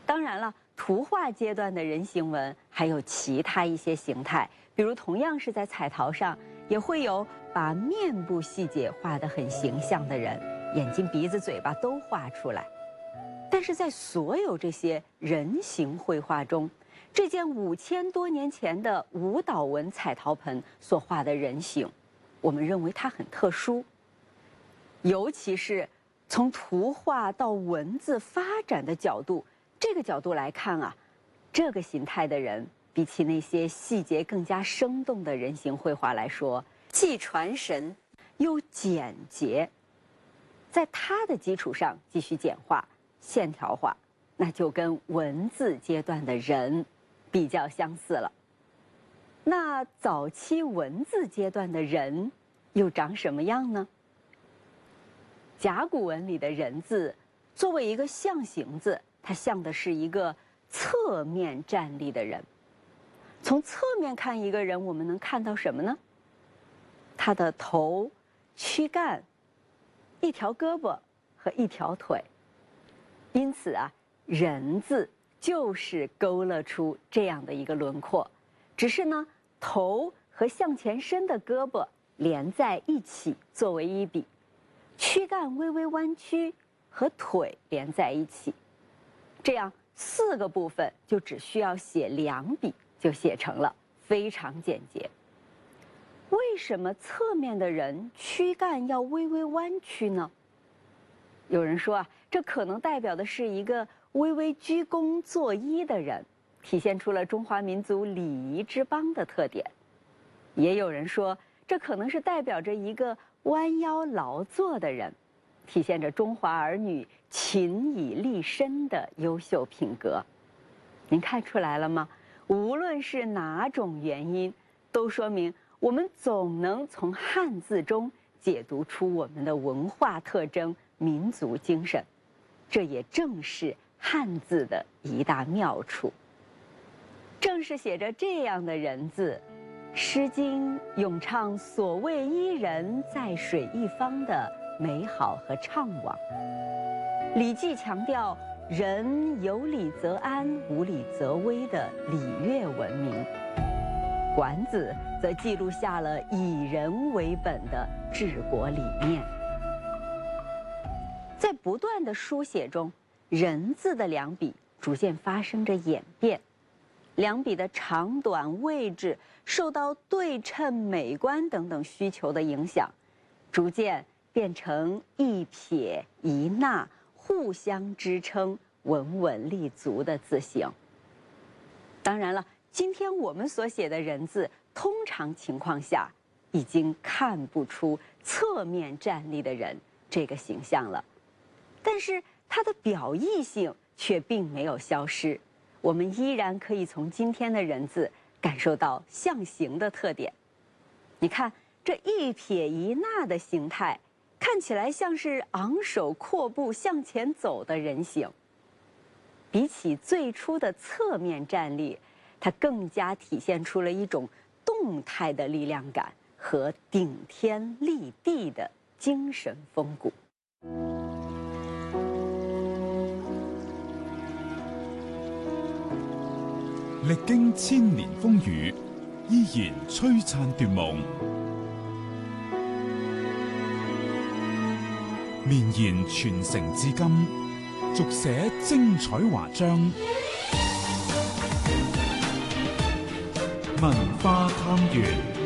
当然了，图画阶段的人形纹还有其他一些形态，比如同样是在彩陶上，也会有把面部细节画得很形象的人，眼睛、鼻子、嘴巴都画出来。但是在所有这些人形绘画中，这件5000多年前的舞蹈纹彩陶盆所画的人形，我们认为它很特殊，尤其是从图画到文字发展的角度。这个角度来看啊，这个形态的人比起那些细节更加生动的人形绘画来说，既传神又简洁。在它的基础上继续简化、线条化，那就跟文字阶段的人比较相似了。那早期文字阶段的人又长什么样呢？甲骨文里的人字作为一个象形字，它像的是一个侧面站立的人。从侧面看一个人，我们能看到什么呢？他的头、躯干、一条胳膊和一条腿。因此啊，人字就是勾勒出这样的一个轮廓，只是呢，头和向前伸的胳膊连在一起作为一笔，躯干微微弯曲和腿连在一起。这样4个部分就只需要写2笔就写成了，非常简洁。为什么侧面的人躯干要微微弯曲呢？有人说啊，这可能代表的是一个微微鞠躬作揖的人，体现出了中华民族礼仪之邦的特点。也有人说，这可能是代表着一个弯腰劳作的人，体现着中华儿女勤以立身的优秀品格。您看出来了吗？无论是哪种原因，都说明我们总能从汉字中解读出我们的文化特征、民族精神。这也正是汉字的一大妙处。正是写着这样的人字，《诗经》咏唱所谓伊人，在水一方的美好和怅惘。《礼记》强调人有礼则安，无礼则危的礼乐文明。《管子》则记录下了以人为本的治国理念。在不断的书写中，人字的两笔逐渐发生着演变，两笔的长短、位置受到对称、美观等等需求的影响，逐渐变成一撇一捺互相支撑、稳稳立足的字形。当然了，今天我们所写的人字，通常情况下已经看不出侧面站立的人这个形象了，但是它的表意性却并没有消失，我们依然可以从今天的人字感受到象形的特点。你看这一撇一捺的形态，看起来像是昂首阔步向前走的人形。比起最初的侧面站立，它更加体现出了一种动态的力量感和顶天立地的精神风骨。 歷經千年風雨，依然璀璨奪夢，綿延傳承至今，續寫精彩華章。文化探源。